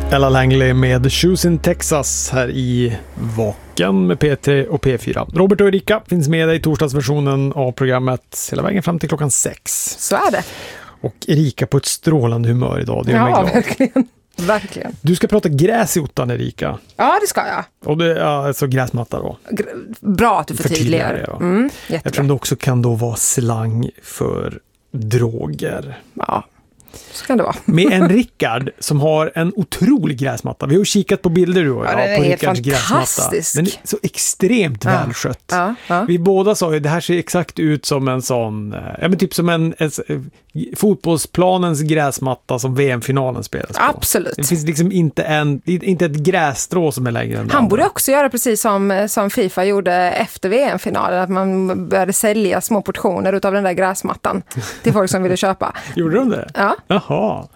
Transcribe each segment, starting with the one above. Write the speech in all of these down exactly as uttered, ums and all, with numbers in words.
Ella Langley med Shoes in Texas här i Vaken med P tre och P fyra. Robert och Erika finns med i torsdagsversionen av programmet hela vägen fram till klockan sex. Så är det. Och Erika på ett strålande humör idag, det gör ja, mig glad. Verkligen. Verkligen. Du ska prata gräs i ottan, Erika. Ja, det ska jag. Och det är alltså gräsmatta då. Gr- bra att du förtydligar. det, ja. Mm, Eftersom det också kan då vara slang för droger. Ja, så kan det vara. Med en Rickard som har en otrolig gräsmatta. Vi har kikat på bilder du och jag, ja, den är på helt Rickards fantastisk. gräsmatta. Den är så extremt ja. välskött. Ja, ja. Vi båda sa ju det här ser exakt ut som en sån, ja men typ som en, en, en fotbollsplanens gräsmatta som V M-finalen spelas på. Absolut. Det finns liksom inte en inte ett grässtrå som är längre än Han borde också göra precis som, som FIFA gjorde efter V M-finalen, att man började sälja små portioner utav den där gräsmattan till folk som ville köpa. Gjorde de det? Ja. Jaha.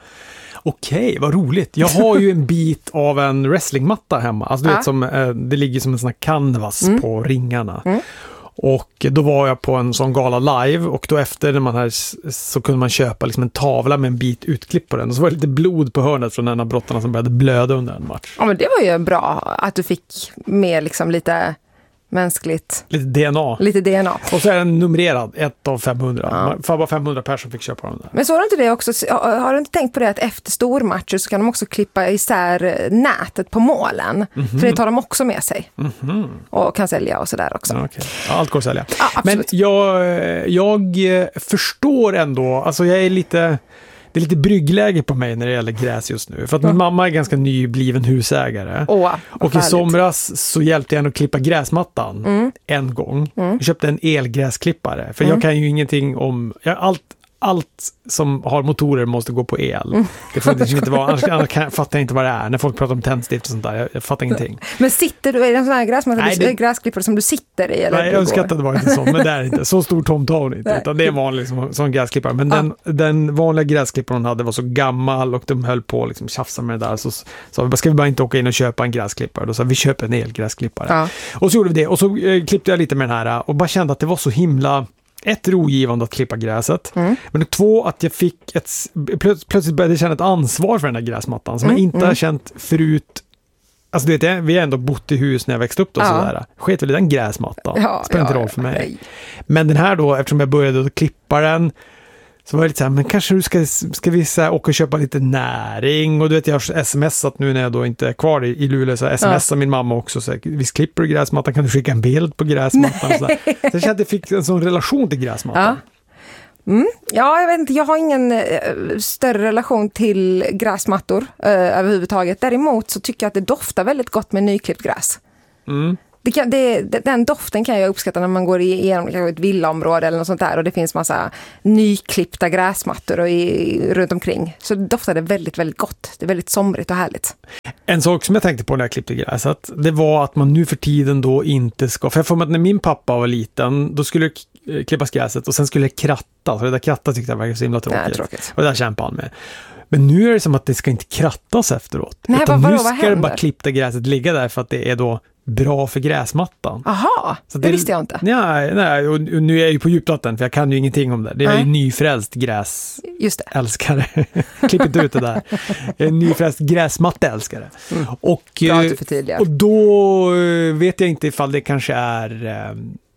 Okej, vad roligt. Jag har ju en bit av en wrestlingmatta hemma. Alltså du ja. vet, som, det ligger som en sån här canvas mm. på ringarna. Mm. Och då var jag på en sån gala live och då efter när man här, så kunde man köpa liksom en tavla med en bit utklipp på den. Och så var det lite blod på hörnet från en av brottarna som började blöda under en match. Ja, men det var ju bra att du fick med liksom lite mänskligt. Lite D N A. Lite D N A. Och så är den numrerad, ett av femhundra. Ja. För bara femhundra personer fick köpa den där. Men så har du inte det också, har du inte tänkt på det att efter stormatcher så kan de också klippa isär nätet på målen? Mm-hmm. För det tar de också med sig. Mm-hmm. Och kan sälja och sådär också. Ja, okay. Ja, allt går att sälja. Ja, men jag, jag förstår ändå, alltså jag är lite... Det är lite bryggläge på mig när det gäller gräs just nu. För att min mamma är ganska nybliven husägare. Åh, och i somras så hjälpte jag henne att klippa gräsmattan mm. en gång. Mm. Jag köpte en elgräsklippare. För mm. jag kan ju ingenting om... Jag, allt, allt som har motorer måste gå på el. Mm. Det får liksom inte vara... Annars, annars kan, jag fattar jag inte vad det är. När folk pratar om tändstift och sånt där. Jag, jag fattar ingenting. Men sitter du i en sån här gräsmatta? Nej, det... gräsklippare som du sitter i? Eller nej, jag uppskattar det var inte så. Men det är inte. Så stor tom tar hon inte. Utan det är en vanlig liksom, sån gräsklippare. Men ah. den, den vanliga gräsklipparen hon hade var så gammal och de höll på att liksom, tjafsa med det där. Så sa vi, ska vi bara inte åka in och köpa en gräsklippare? Då sa vi, köper en elgräsklippare. Ah. Och så gjorde vi det. Och så eh, klippte jag lite med den här och bara kände att det var så himla... Ett, rogivande att klippa gräset. Mm. Men två, att jag fick ett... Plöts, plötsligt började jag känna ett ansvar för den där gräsmattan som mm. jag inte mm. har känt förut. Alltså du vet, vi har ändå bott i hus när jag växte upp och ja. sådär. Sket väl i den gräsmattan. Ja, spelar inte ja, roll för mig. Nej. Men den här då, eftersom jag började att klippa den, så var det lite så här, men kanske du ska, ska vi så här, åka och köpa lite näring. Och du vet, jag har smsat nu när jag då inte är kvar i, i Luleå, så smsar ja. min mamma också. Så här, visst klipper du gräsmattan, kan du skicka en bild på gräsmattan? Så, så jag kände att jag fick en sån relation till gräsmattan. Ja. Mm. Ja, jag vet inte, jag har ingen eh, större relation till gräsmattor eh, överhuvudtaget. Däremot så tycker jag att det doftar väldigt gott med nyklippt gräs. Mm. Det kan, det, den doften kan jag uppskatta när man går igenom ett villaområde eller något sånt där och det finns massa nyklippta gräsmattor och i, runt omkring. Så det doftade väldigt, väldigt gott. Det är väldigt somrigt och härligt. En sak som jag tänkte på när jag klippte gräset, det var att man nu för tiden då inte ska... För jag får med att när min pappa var liten, då skulle det klippas gräset och sen skulle det kratta. Så det där kratta tyckte jag var så himla tråkigt. Nej, tråkigt. Och det där kämpade han med. Men nu är det som att det ska inte krattas efteråt. Nej, utan vad, nu vad, vad ska det bara klippta gräset ligga där för att det är då bra för gräsmattan. Aha, så det, det visste jag inte. Nej, nej och nu är jag ju på djupvatten för jag kan ju ingenting om det. Det är ju nyfrälst gräs. Just det. Älskare. Klipp inte ut det där. Jag är en nyfrälst gräsmatta-älskare. Mm. Och, bra att du förtydligar. Och då vet jag inte ifall det kanske är...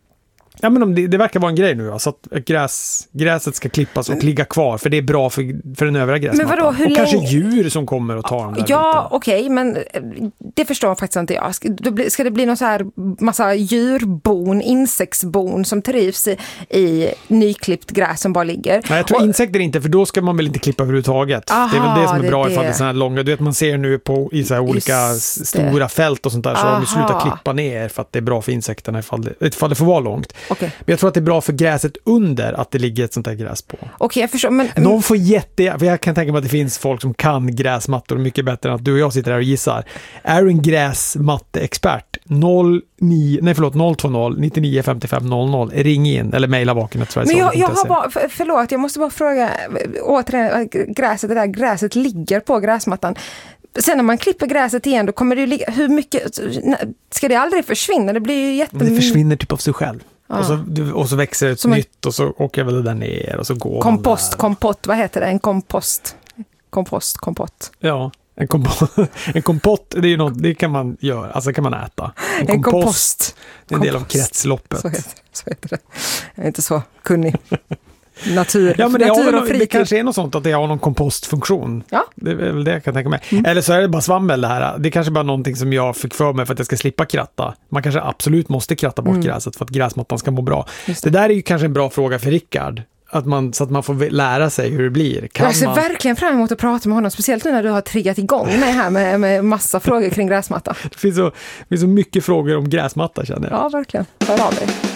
Ja, men om det, det verkar vara en grej nu, alltså att gräs, gräset ska klippas och ligga kvar, för det är bra för, för den övriga gräsmattan. Men vadå, hur och länge... kanske djur som kommer och tar den där. Ja, okej, okay, men det förstår faktiskt inte jag. Ska, ska det bli någon så här massa djurbon, insektsbon som trivs i, i nyklippt gräs som bara ligger? Nej, jag tror och... insekter inte, för då ska man väl inte klippa överhuvudtaget. Aha, det är väl det som är det bra det. ifall det är såna här långa, du vet man ser nu på i så här olika Just stora det. fält och sånt där, så har de slutat klippa ner för att det är bra för insekterna ifall det, ifall det får vara långt. Okay. Men jag tror att det är bra för gräset under att det ligger ett sånt här gräs på. Okej, okay, jag förstår. Men... Någon får jätte... För jag kan tänka mig att det finns folk som kan gräsmattor mycket bättre än att du och jag sitter här och gissar. Är du en gräsmatteexpert? noll nio, nej förlåt, noll två noll nio nio fem fem noll noll. Ring in eller mejla vaken. Men jag, jag har bara... För, förlåt, jag måste bara fråga återigen, gräset, det där gräset ligger på gräsmattan. Sen när man klipper gräset igen, då kommer det ligga... Hur mycket... Ska det aldrig försvinna? Det blir ju jätte... Det försvinner typ av sig själv. Ah. Och, så, och så växer ett Som nytt och så åker väl det där ner och så går kompost, kompott, vad heter det? En kompost. Kompost, kompott. Ja. En, komp- en kompott, det är ju något, det kan man göra, alltså kan man äta. En, En kompost, kompost. det är en del av Kompost. kretsloppet. Så heter, så heter det. Jag är inte så kunnig. Natur, Ja, men det, natur har och någon, fritid. det kanske är något sånt att det har någon kompostfunktion. Ja. Det är väl det jag kan tänka mig. Mm. Eller så är det bara svammel det här. Det är kanske bara någonting som jag fick för mig för att jag ska slippa kratta. Man kanske absolut måste kratta bort Mm. gräset för att gräsmattan ska må bra. Just Det. det. där är ju kanske en bra fråga för Rickard. Att man, så att man får lära sig hur det blir. Kan Jag ser man... verkligen fram emot att prata med honom, speciellt nu när du har triggat igång mig här med, med massa frågor kring gräsmatta. Det finns så, det finns så mycket frågor om gräsmatta känner jag. Ja, verkligen. Hör av dig.